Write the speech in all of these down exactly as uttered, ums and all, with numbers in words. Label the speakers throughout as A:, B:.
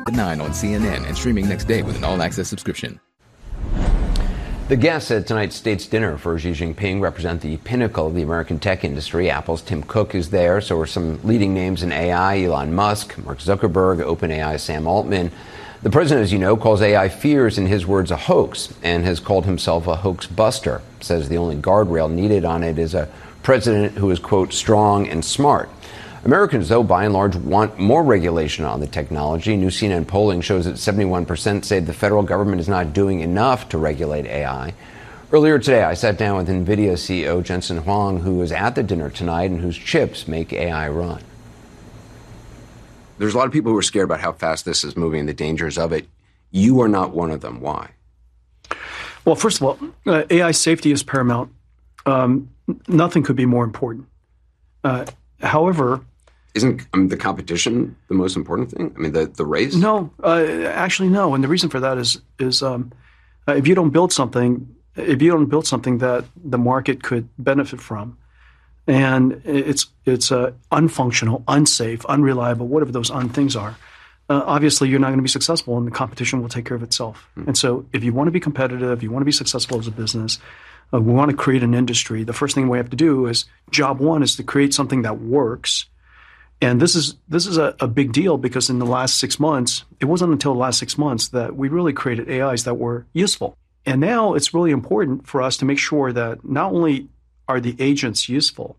A: at nine on C N N and streaming next day with an all-access subscription.
B: The guests at tonight's state's dinner for Xi Jinping represent the pinnacle of the American tech industry. Apple's Tim Cook is there, so are some leading names in A I, Elon Musk, Mark Zuckerberg, OpenAI's Sam Altman. The president, as you know, calls A I fears, in his words, a hoax, and has called himself a hoax buster. Says the only guardrail needed on it is a president who is, quote, strong and smart. Americans, though, by and large, want more regulation on the technology. New C N N polling shows that seventy-one percent say the federal government is not doing enough to regulate A I. Earlier today, I sat down with NVIDIA C E O Jensen Huang, who was at the dinner tonight and whose chips make A I run. There's a lot of people who are scared about how fast this is moving and the dangers of it. You are not one of them. Why?
C: Well, first of all, uh, A I safety is paramount. Um, nothing could be more important. Uh, however...
B: Isn't I mean, the competition the most important thing? I mean, the, the race?
C: No, uh, actually, no. And the reason for that is is um, uh, if you don't build something, if you don't build something that the market could benefit from, and it's it's uh, unfunctional, unsafe, unreliable, whatever those un things are, uh, obviously you're not going to be successful, and the competition will take care of itself. Mm-hmm. And so, if you want to be competitive, you want to be successful as a business, uh, we want to create an industry. The first thing we have to do is job one is to create something that works. And this is this is a, a big deal because in the last six months, it wasn't until the last six months that we really created A Is that were useful. And now it's really important for us to make sure that not only are the agents useful,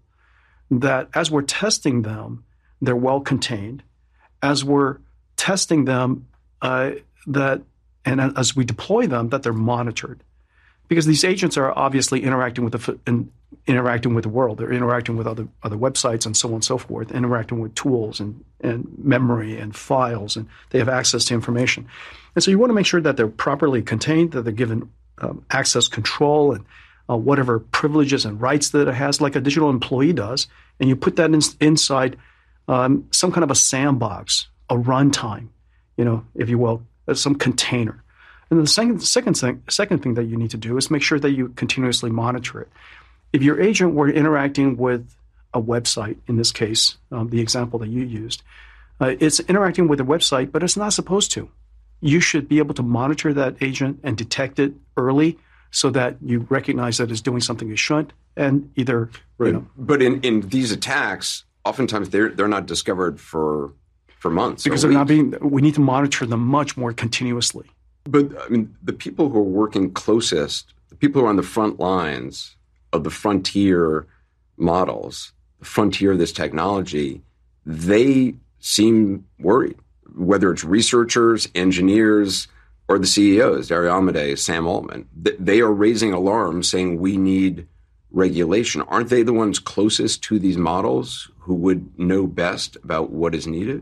C: that as we're testing them, they're well contained. As we're testing them, uh, that and as we deploy them, that they're monitored. Because these agents are obviously interacting with the in, interacting with the world. They're interacting with other other websites and so on and so forth, interacting with tools and, and memory and files, and they have access to information. And so you want to make sure that they're properly contained, that they're given um, access control and uh, whatever privileges and rights that it has, like a digital employee does, and you put that in, inside um, some kind of a sandbox, a runtime, you know, if you will, some container. And the second, second, thing, second thing that you need to do is make sure that you continuously monitor it. If your agent were interacting with a website, in this case, um, the example that you used, uh, it's interacting with a website, but it's not supposed to. You should be able to monitor that agent and detect it early so that you recognize that it's doing something it shouldn't, and either,
B: right.
C: you know.
B: But in, in these attacks, oftentimes they're they're not discovered for for months.
C: Because they're
B: weeks.
C: not being, we need to monitor them much more continuously.
B: But I mean, the people who are working closest, the people who are on the front lines of the frontier models, the frontier of this technology, they seem worried. Whether it's researchers, engineers, or the C E Os, Dario Amodei, Sam Altman, they are raising alarms saying we need regulation. Aren't they the ones closest to these models who would know best about what is needed?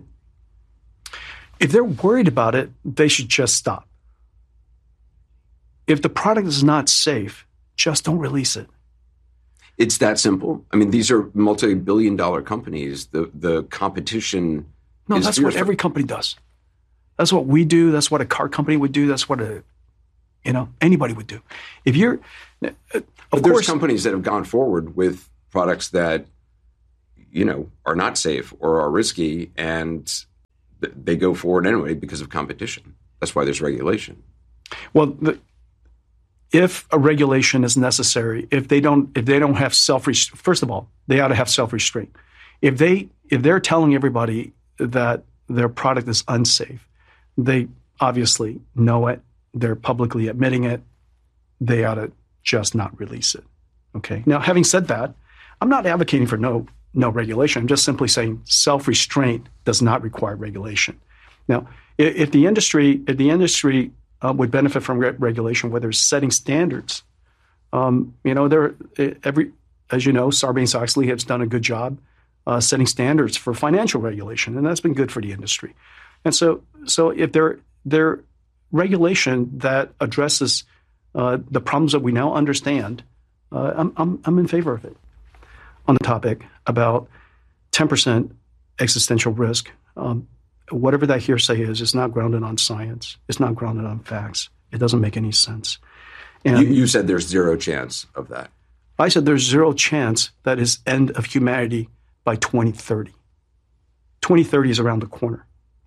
C: If they're worried about it, they should just stop. If the product is not safe, just don't release it.
B: It's that simple. I mean, these are multi-billion dollar companies. The the competition
C: No,
B: is
C: that's
B: fierce.
C: what every company does. That's what we do. That's what a car company would do. That's what a, you know, anybody would do. If you're, uh, of
B: but
C: course,
B: there's companies that have gone forward with products that, you know, are not safe or are risky, and th- they go forward anyway because of competition. That's why there's regulation.
C: well, the, if a regulation is necessary, if they don't, if they don't have self, first of all, they ought to have self-restraint. If they, if they're telling everybody that their product is unsafe, they obviously know it. They're publicly admitting it. They ought to just not release it. Okay. Now, having said that, I'm not advocating for no no regulation. I'm just simply saying self-restraint does not require regulation. Now, if, if the industry, if the industry Uh, would benefit from re- regulation, whether it's setting standards. Um, you know, there every, as you know, Sarbanes-Oxley has done a good job uh, setting standards for financial regulation, and that's been good for the industry. And so, so if there there regulation that addresses uh, the problems that we now understand, uh, I'm, I'm I'm in favor of it. On the topic about ten percent existential risk. Um, Whatever that hearsay is, it's not grounded on science. It's not grounded on facts. It doesn't make any sense. And
B: You, you said there's zero chance of that.
C: I said there's zero chance that is end of humanity by twenty thirty. twenty thirty is around the corner.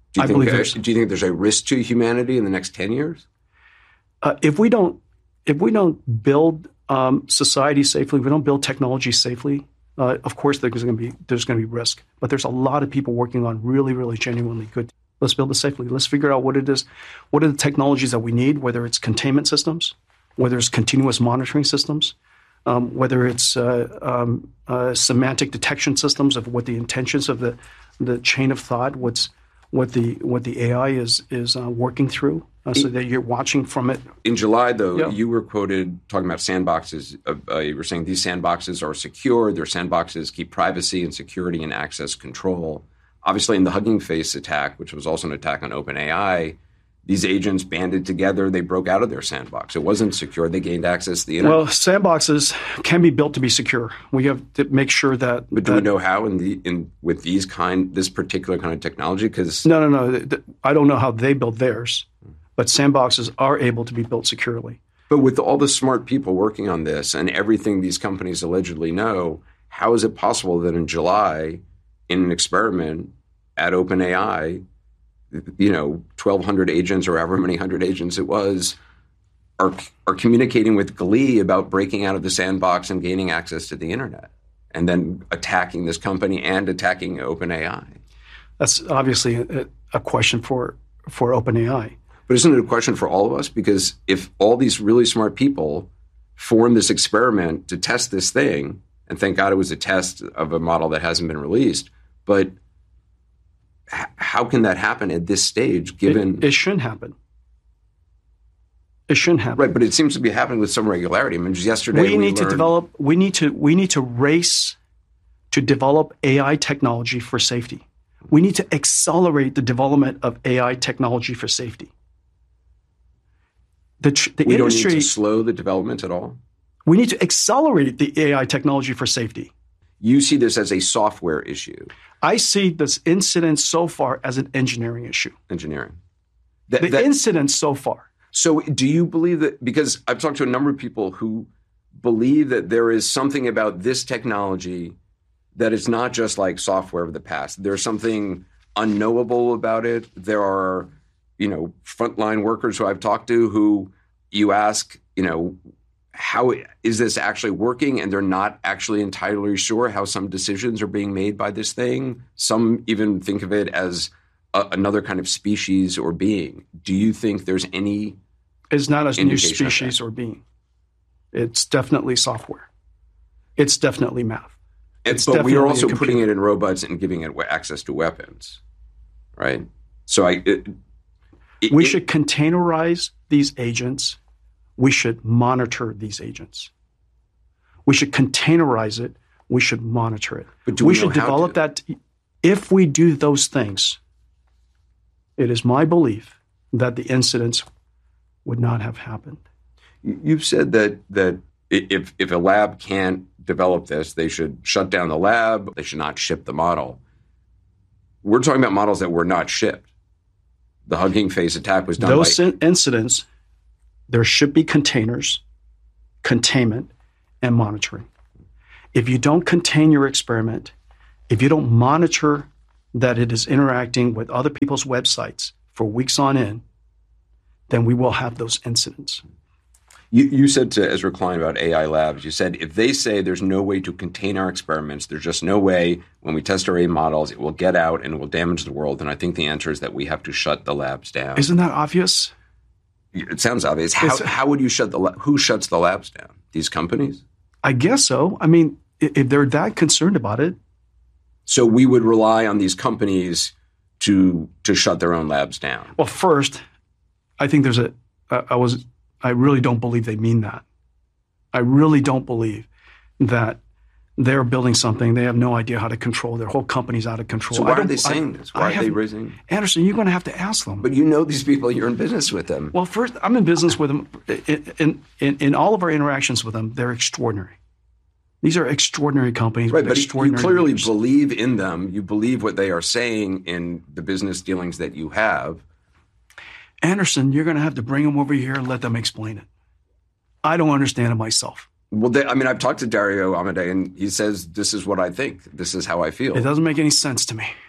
B: Do you
C: I
B: think,
C: believe
B: uh,
C: there's.
B: do you think there's a risk to humanity in the next ten years?
C: Uh, if we don't, if we don't build um, society safely, if we don't build technology safely, uh, of course there's going to be there's going to be risk. But there's a lot of people working on really, really genuinely good. Let's build it safely. Let's figure out what it is. What are the technologies that we need? Whether it's containment systems, whether it's continuous monitoring systems, um, whether it's uh, um, uh, semantic detection systems of what the intentions of the the chain of thought, what's what the what the A I is is uh, working through, uh, so that you're watching from it.
B: In July, though,
C: Yeah.
B: you were quoted talking about sandboxes. Uh, uh, you were saying these sandboxes are secure. Their sandboxes keep privacy and security and access control. Obviously, in the Hugging Face attack, which was also an attack on OpenAI, these agents banded together. They broke out of their sandbox. It wasn't secure. They gained access to the internet.
C: Well, sandboxes can be built to be secure. We have to make sure that.
B: But do
C: that,
B: we know how in the in with these kind this particular kind of technology? Because
C: No, no, no. th- th- I don't know how they build theirs, but sandboxes are able to be built securely.
B: but with all the smart people working on this and everything these companies allegedly know, how is it possible that in July, in an experiment at OpenAI, you know, twelve hundred agents or however many hundred agents it was, are are communicating with glee about breaking out of the sandbox and gaining access to the internet, and then attacking this company and attacking OpenAI?
C: That's obviously a, a question for for OpenAI.
B: But isn't it a question for all of us? Because if all these really smart people form this experiment to test this thing, and thank God it was a test of a model that hasn't been released, but h- how can that happen at this stage, given...
C: It, it shouldn't happen. It shouldn't happen.
B: Right, but it seems to be happening with some regularity. I mean, just yesterday
C: we
B: we
C: need to
B: learned-
C: develop. We need to. We need to race to develop A I technology for safety. We need to accelerate the development of A I technology for safety. The, tr- the
B: we
C: industry.
B: don't need to slow the development at all.
C: we need to accelerate the A I technology for safety.
B: You see this as a software issue,
C: I see this incident so far as an engineering issue.
B: engineering. That-
C: The
B: that-
C: incident so far.
B: So do you believe that, because I've talked to a number of people who believe that there is something about this technology that is not just like software of the past. There's something unknowable about it. There are, you know, frontline workers who I've talked to who you ask, you know, how is this actually working? And they're not actually entirely sure how some decisions are being made by this thing. Some even think of it as a, another kind of species or being. Do you think there's any
C: It's not a new
B: indication of
C: species
B: that?
C: or being. It's definitely software. It's definitely math.
B: And,
C: It's
B: but we are
C: definitely a
B: also putting
C: computer.
B: it in robots and giving it access to weapons, right? So I, it, it,
C: We
B: it-
C: should containerize these agents. We should monitor these agents. We should containerize it. We should monitor it.
B: But do
C: we
B: we
C: should
B: know how
C: develop
B: to?
C: that. If we do those things, it is my belief that the incidents would not have happened.
B: You've said that that if if a lab can't develop this, they should shut down the lab. They should not ship the model. We're talking about models that were not shipped. The Hugging Face attack was done
C: Those
B: by
C: in- incidents, there should be containers, containment, and monitoring. If you don't contain your experiment, if you don't monitor that it is interacting with other people's websites for weeks on end, then we will have those incidents.
B: You, you said to Ezra Klein about A I labs, you said, if they say there's no way to contain our experiments, there's just no way when we test our A I models, it will get out and it will damage the world. And I think the answer is that we have to shut the labs down.
C: Isn't that obvious?
B: It sounds obvious. How,
C: It's-
B: how would you shut the la- who shuts the labs down? These companies?
C: I guess so. I mean, i- if they're that concerned about it,
B: So we would rely on these companies to to shut their own labs down.
C: well, first, I think there's a, I I was, I really don't believe they mean that. I really don't believe that they're building something. They have no idea how to control. Their whole company's out of control.
B: So
C: I
B: why are
C: don't-
B: they
C: I-
B: saying this? Why
C: I
B: are they
C: haven't-
B: raising?
C: Anderson, you're going to have to ask them.
B: But you know these people. You're in business with them.
C: Well, first, I'm in business with them. In, in, in all of our interactions with them, they're extraordinary. These are extraordinary companies.
B: Right,
C: with
B: but you
C: extraordinary
B: clearly
C: leaders.
B: believe in them. You believe what they are saying in the business dealings that you have.
C: Anderson, you're going to have to bring them over here and let them explain it. I don't understand it myself.
B: Well, they, I mean, I've talked to Dario Amodei, and he says, this is what I think. This is how I feel.
C: It doesn't make any sense to me.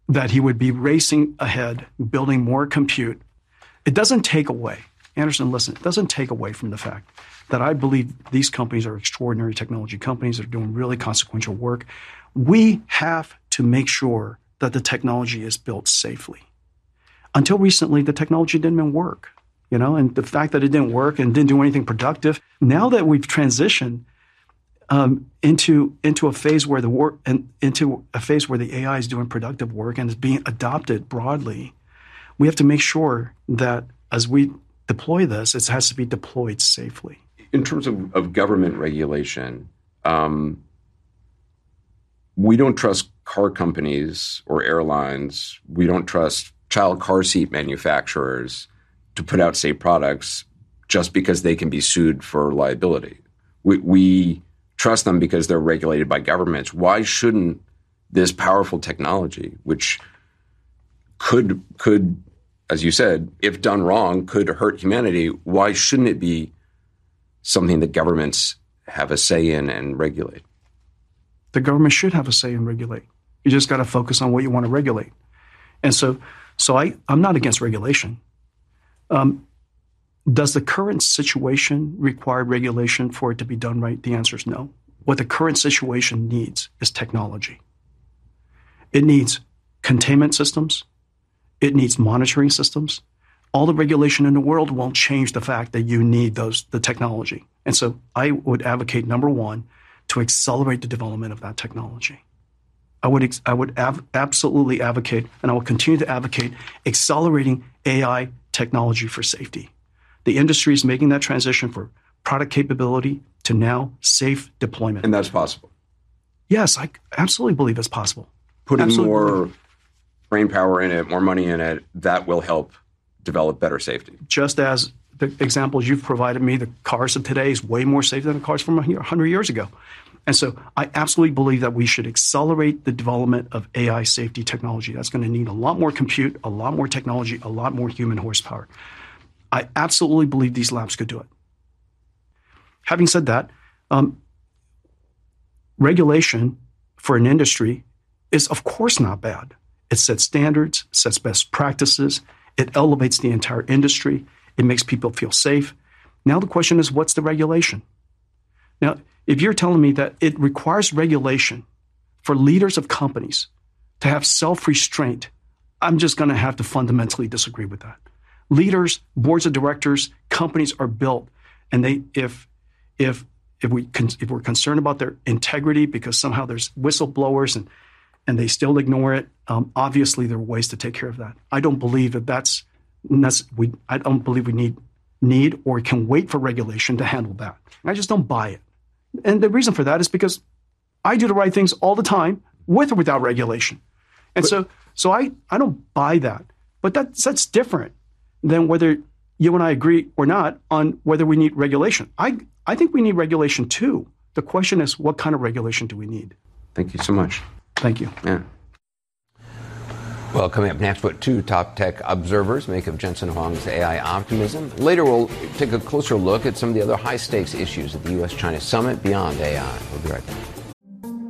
C: that he would be racing ahead, building more compute. It doesn't take away, Anderson, listen, it doesn't take away from the fact that I believe these companies are extraordinary technology companies that are doing really consequential work. We have to make sure that the technology is built safely. Until recently, the technology didn't even work, you know, and the fact that it didn't work and didn't do anything productive. Now that we've transitioned um, into into a phase where the work and into a phase where the A I is doing productive work and is being adopted broadly, we have to make sure that as we deploy this, it has to be deployed safely.
D: In terms of, of government regulation, um, we don't trust car companies or airlines. We don't trust child car seat manufacturers to put out safe products just because they can be sued for liability. We, we trust them because they're regulated by governments. Why shouldn't this powerful technology, which could, could, as you said, if done wrong, could hurt humanity, why shouldn't it be something that governments have a say in and regulate?
C: The government should have a say and regulate. You just got to focus on what you want to regulate. And so, so I, I'm not against regulation. Um, does the current situation require regulation for it to be done right? The answer is no. What the current situation needs is technology. It needs containment systems. It needs monitoring systems. All the regulation in the world won't change the fact that you need those the technology. And so I would advocate, number one, to accelerate the development of that technology. I would I would av- absolutely advocate, and I will continue to advocate, accelerating A I technology for safety. The industry is making that transition for product capability to now safe deployment.
D: And that's possible?
C: Yes, I absolutely believe it's possible.
D: Putting
C: absolutely
D: more
C: believe.
D: brain power in it, more money in it, that will help develop better safety.
C: Just as the examples you've provided me, the cars of today is way more safe than the cars from one hundred years ago. And so I absolutely believe that we should accelerate the development of A I safety technology. That's going to need a lot more compute, a lot more technology, a lot more human horsepower. I absolutely believe these labs could do it. Having said that, um, regulation for an industry is, of course, not bad. It sets standards, sets best practices. It elevates the entire industry. It makes people feel safe. Now the question is, what's the regulation? Now, if you're telling me that it requires regulation for leaders of companies to have self-restraint, I'm just going to have to fundamentally disagree with that. Leaders, boards of directors, companies are built, and they if if if we if we're concerned about their integrity because somehow there's whistleblowers and and they still ignore it, um, obviously there are ways to take care of that. I don't believe that that's we. I don't believe we need need or can wait for regulation to handle that. I just don't buy it. And the reason for that is because I do the right things all the time with or without regulation. And but, so so I, I don't buy that. But that's, that's different than whether you and I agree or not on whether we need regulation. I, I think we need regulation too. The question is, what kind of regulation do we need?
D: Thank you so much.
C: Thank you.
D: Yeah.
B: Well, coming up next, what two top tech observers make of Jensen Huang's A I optimism. Later, we'll take a closer look at some of the other high-stakes issues at the U S China summit beyond A I. We'll be right back.